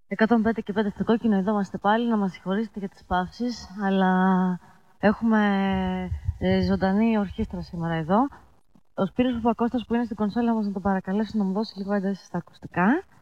105 και 5 στο κόκκινο, εδώ είμαστε πάλι. Να μας συγχωρήσετε για τις παύσεις, αλλά έχουμε ζωντανή ορχήστρα σήμερα εδώ. Ο Σπύρος Παπακώστας που είναι στην κονσόλα μας να τον παρακαλέσω να μου δώσει λίγο ένταση στα ακουστικά.